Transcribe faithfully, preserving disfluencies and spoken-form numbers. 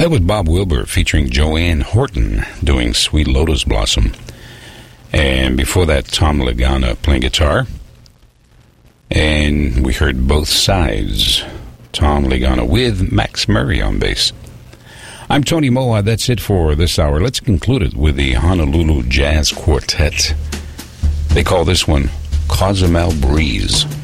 That was Bob Wilber featuring Joanne Horton doing Sweet Lotus Blossom. And before that, Tom Lagana playing guitar. And we heard Both Sides. Tom Lagana with Max Murray on bass. I'm Tony Moa. That's it for this hour. Let's conclude it with the Honolulu Jazz Quartet. They call this one Cozumel Breeze.